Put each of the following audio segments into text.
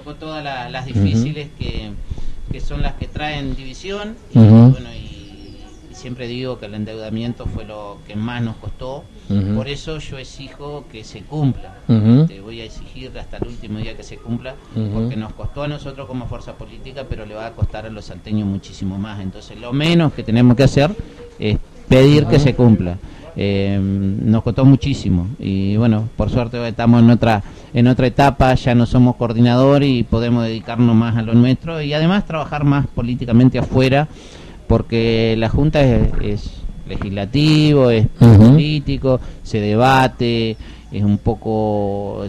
tocó todas las difíciles que son las que traen división y bueno, y siempre digo que el endeudamiento fue lo que más nos costó. Por eso yo exijo que se cumpla. Te voy a exigir hasta el último día que se cumpla, porque nos costó a nosotros como fuerza política, pero le va a costar a los salteños muchísimo más. Entonces lo menos que tenemos que hacer es pedir que se cumpla. Nos costó muchísimo y bueno, por suerte estamos en otra etapa, ya no somos coordinadores y podemos dedicarnos más a lo nuestro y además trabajar más políticamente afuera, porque la Junta es legislativo, es político, se debate, es un poco,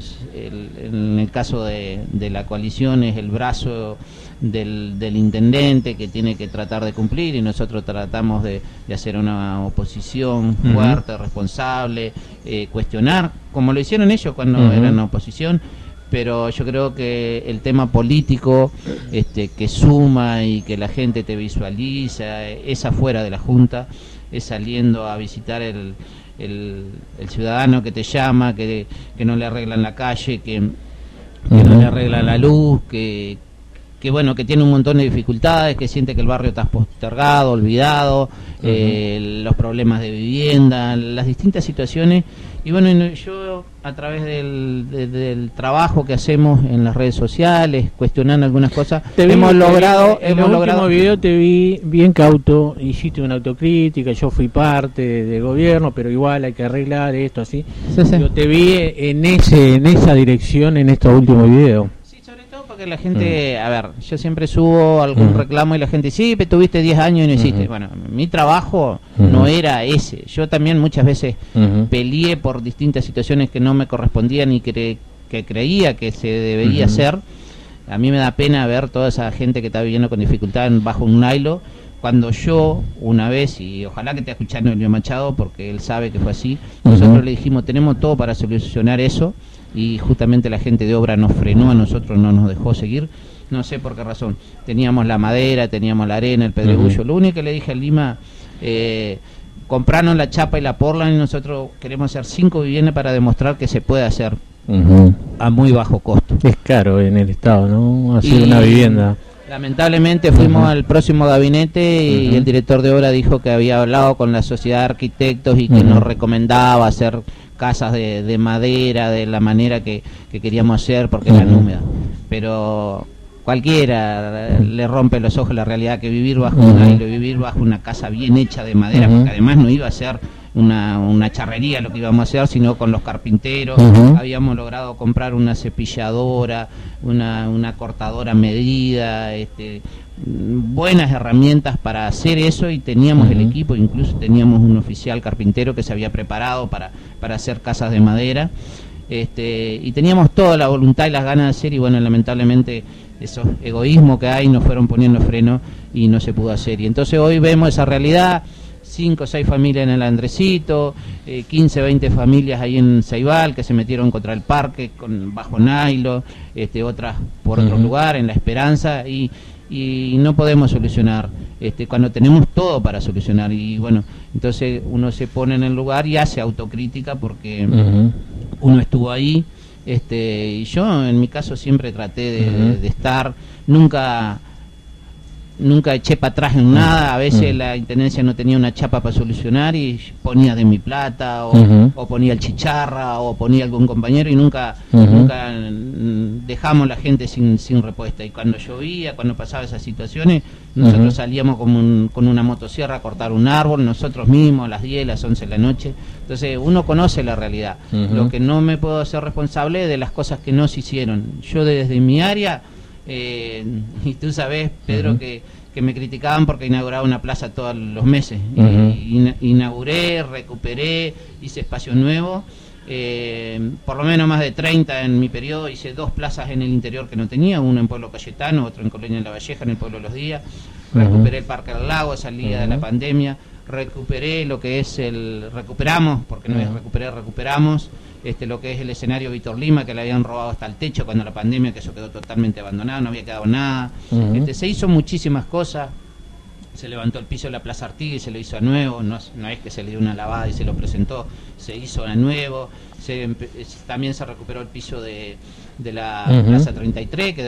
en el caso de la coalición es el brazo del intendente que tiene que tratar de cumplir, y nosotros tratamos de hacer una oposición fuerte, responsable, cuestionar, como lo hicieron ellos cuando eran oposición. Pero yo creo que el tema político que suma y que la gente te visualiza es afuera de la Junta, es saliendo a visitar el ciudadano que te llama, que no le arreglan la calle, que no le arreglan la luz, que bueno, que tiene un montón de dificultades, que siente que el barrio está postergado, olvidado, los problemas de vivienda, las distintas situaciones. Y bueno, yo a través del trabajo que hacemos en las redes sociales, cuestionando algunas cosas, hemos logrado... En el último video te vi bien cauto, hiciste una autocrítica, yo fui parte del gobierno, pero igual hay que arreglar esto, así. Yo te vi en esa dirección en estos últimos videos. Que la gente, a ver, yo siempre subo algún reclamo y la gente, sí, pero tuviste 10 años y no hiciste. Bueno, mi trabajo no era ese. Yo también muchas veces peleé por distintas situaciones que no me correspondían y que creía que se debería hacer. A mí me da pena ver toda esa gente que está viviendo con dificultad bajo un nailo, cuando yo una vez, y ojalá que esté escuchando Elio Machado porque él sabe que fue así, nosotros le dijimos, tenemos todo para solucionar eso, y justamente la gente de obra nos frenó a nosotros, no nos dejó seguir, no sé por qué razón. Teníamos la madera, teníamos la arena, el pedregullo. Lo único que le dije a Lima, compraron la chapa y la porla, y nosotros queremos hacer 5 viviendas para demostrar que se puede hacer a muy bajo costo. Es caro en el estado, ¿no? Hacer una vivienda. Lamentablemente fuimos al próximo gabinete y el director de obra dijo que había hablado con la sociedad de arquitectos y que nos recomendaba hacer casas de madera de la manera que queríamos hacer porque eran húmedas. Pero cualquiera le rompe los ojos la realidad que vivir bajo un aire, vivir bajo una casa bien hecha de madera, porque además no iba a ser una charrería lo que íbamos a hacer, sino con los carpinteros. Habíamos logrado comprar una cepilladora, una cortadora medida, buenas herramientas para hacer eso, y teníamos el equipo, incluso teníamos un oficial carpintero que se había preparado para hacer casas de madera, y teníamos toda la voluntad y las ganas de hacer, y bueno, lamentablemente esos egoísmos que hay nos fueron poniendo freno y no se pudo hacer. Y entonces hoy vemos esa realidad: 5 o 6 familias en el Andresito, 15 o 20 familias ahí en Ceibal que se metieron contra el parque bajo nailo, otras por otro lugar, en La Esperanza, y no podemos solucionar cuando tenemos todo para solucionar. Y bueno, entonces uno se pone en el lugar y hace autocrítica porque uno estuvo ahí, y yo en mi caso siempre traté de estar, nunca eché para atrás en nada. A veces la intendencia no tenía una chapa para solucionar y ponía de mi plata, o ponía el chicharra, o ponía algún compañero, y nunca dejamos la gente sin respuesta. Y cuando llovía, cuando pasaba esas situaciones, nosotros salíamos con una motosierra a cortar un árbol, nosotros mismos, a las 10, las 11 de la noche. Entonces uno conoce la realidad. Lo que no me puedo hacer responsable es de las cosas que no se hicieron. Yo desde mi área... y tú sabes, Pedro, que me criticaban porque inauguraba una plaza todos los meses. Inauguré, recuperé, hice espacio nuevo, por lo menos más de 30 en mi periodo. Hice 2 plazas en el interior que no tenía, una en Pueblo Cayetano, otra en Colonia de la Valleja, en el Pueblo de los Días. Recuperé el Parque del Lago, salida de la pandemia. Recuperé lo que es recuperamos, porque no es recuperamos lo que es el escenario Víctor Lima, que le habían robado hasta el techo cuando la pandemia, que eso quedó totalmente abandonado, no había quedado nada. Se hizo muchísimas cosas. Se levantó el piso de la Plaza Artigas y se lo hizo a nuevo, no es que se le dio una lavada y se lo presentó, se hizo a nuevo. También se recuperó el piso de la Plaza 33, que